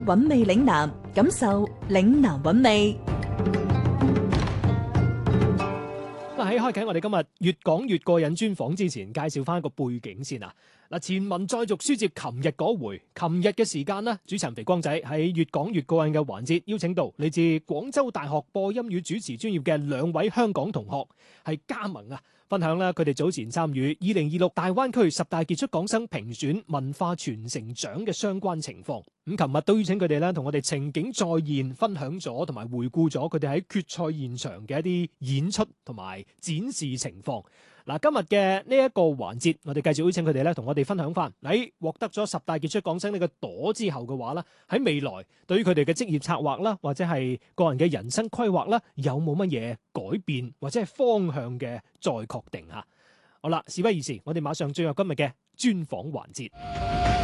韻味嶺南，感受嶺南韻味。 喺開啟我哋今日越講越過癮專訪之前，介紹翻一個背景先啊！嗱，前文再續書接琴日嗰回，琴日嘅時間呢，主持人肥光仔喺越講越過癮嘅環節，邀請到嚟自廣州大學播音與主持專業嘅兩位香港同學，係加盟啊！分享啦，佢哋早前參與2026大灣區10大傑出港生評選文化傳承獎嘅相關情況。咁琴日都邀請佢哋咧，同我哋情景再現，分享咗同埋回顧咗佢哋喺決賽現場嘅一啲演出同埋展示情況。嗱，今日嘅呢一個環節，我哋繼續邀請佢哋咧，同我哋分享翻喺獲得咗10大傑出港生呢個朵之後嘅話啦，喺未來對於佢哋嘅職業策劃啦，或者係個人嘅人生規劃啦，有冇乜嘢改變或者係方向嘅再確定嚇？好啦，事不宜遲，我哋馬上進入今日嘅專訪環節。